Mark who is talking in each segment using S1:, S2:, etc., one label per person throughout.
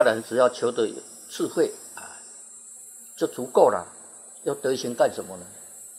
S1: 然只要求得智慧啊，就足够了。要德行干什么呢？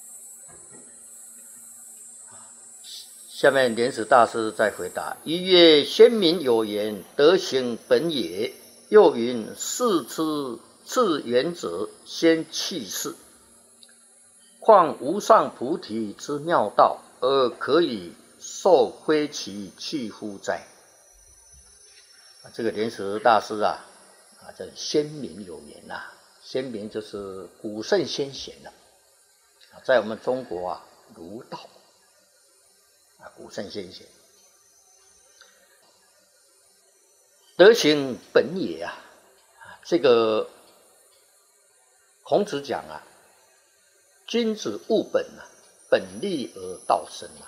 S1: 下面莲池大师在回答：一曰先民有言，德行本也。又云：士之至远者，先弃世。况无上菩提之妙道，而可以受挥其去乎哉？这个莲池大师啊，这先民有言呐，先民就是古圣先贤了，在我们中国啊，儒道古圣先贤，德行本也啊。这个孔子讲啊，君子务本啊，本立而道生啊。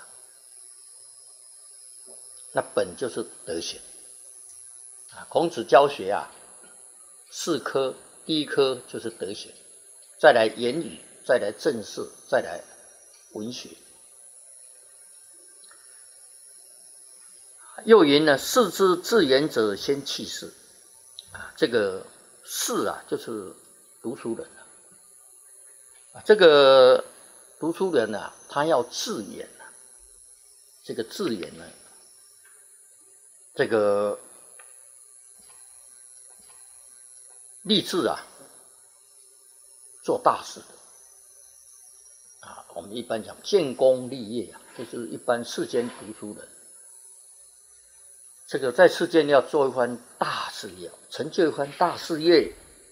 S1: 那本就是德行啊。孔子教学啊，4科，第一科就是德行，再来言语，再来政事，再来文学。又云呢，士之至远者，先弃世啊。这个士啊，就是读书人啊。这个读书人啊，他要致远啊。这个致远呢，这个立志啊，做大事的啊。我们一般讲建功立业啊，就是一般世间读书人。这个在世间要做一番大事业，成就一番大事业，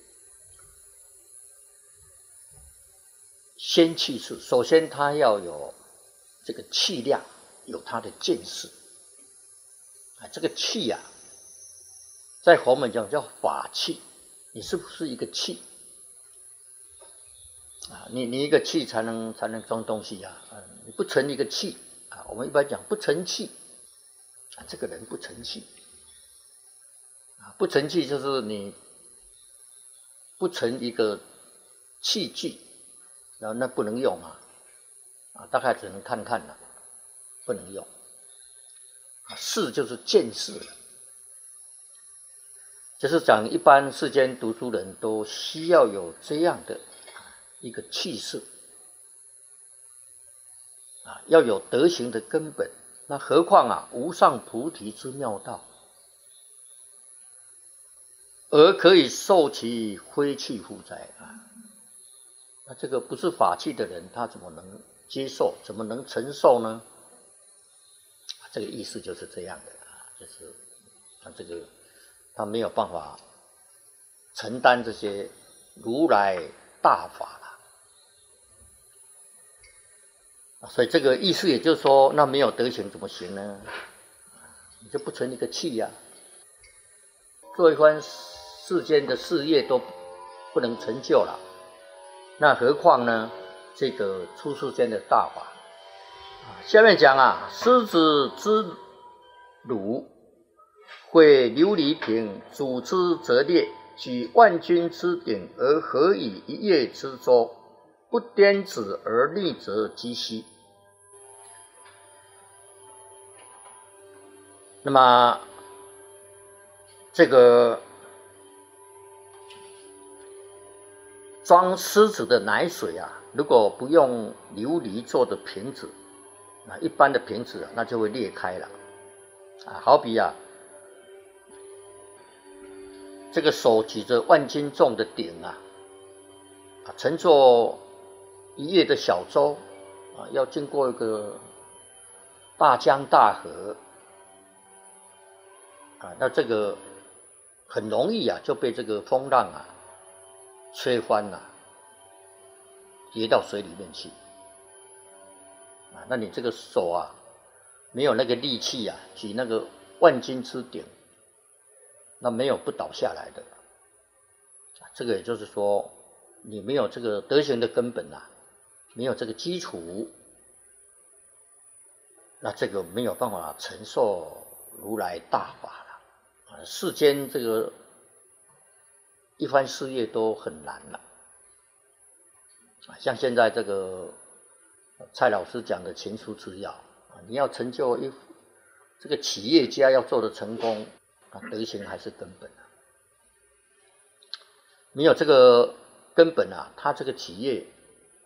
S1: 先弃世。首先他要有这个气量，有他的见识啊。这个气啊，在佛门讲叫法器，你是不是一个器啊？你一个器才能装东西啊。你不成一个器啊，我们一般讲不成器。这个人不成器啊，不成器就是你不成一个器具，然后那不能用啊，大概只能看看了，不能用。识就是见识了，就是讲一般世间读书人都需要有这样的一个气势啊，要有德行的根本。那何况啊，无上菩提之妙道，而可以受其挥去乎哉啊？那这个不是法器的人，他怎么能接受？怎么能承受呢？这个意思就是这样的啊，就是他没有办法承担这些如来大法。所以这个意思也就是说，那没有德行怎么行呢？你就不成一个器呀，做一番世间的事业都不能成就了，那何况呢？这个出世间的大法。下面讲啊，狮子之鲁，会琉璃瓶，主之则烈，举万钧之鼎，而何以一叶之舟？不颠子而逆则几息。那么这个装狮子的奶水啊，如果不用琉璃做的瓶子，那一般的瓶子那就会裂开了啊。好比啊，这个手举着万斤重的鼎啊，乘坐一叶的小舟啊，要经过一个大江大河啊，那这个很容易啊就被这个风浪啊吹翻了，跌到水里面去啊。那你这个手啊没有那个力气啊，举那个万斤之鼎，那没有不倒下来的。这个也就是说，你没有这个德行的根本啊，没有这个基础，那这个没有办法承受如来大法了。世间这个一番事业都很难了，像现在这个蔡老师讲的勤书之要，你要成就这个企业家要做的成功，德行还是根本没有这个根本啊，他这个企业